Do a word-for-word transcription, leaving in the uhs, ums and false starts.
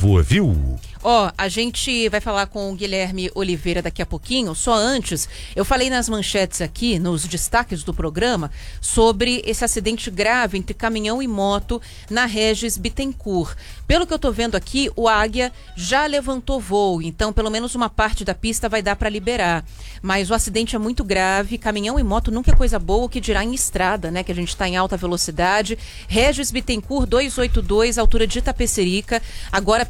favor, viu? Ó, oh, a gente vai falar com o Guilherme Oliveira daqui a pouquinho. Só antes, eu falei nas manchetes aqui, nos destaques do programa, sobre esse acidente grave entre caminhão e moto na Regis Bittencourt. Pelo que eu tô vendo aqui, o Águia já levantou voo, então pelo menos uma parte da pista vai dar para liberar. Mas o acidente é muito grave, caminhão e moto nunca é coisa boa, o que dirá em estrada, né? Que a gente está em alta velocidade. Regis Bittencourt duzentos e oitenta e dois, altura de Itapecerica, agora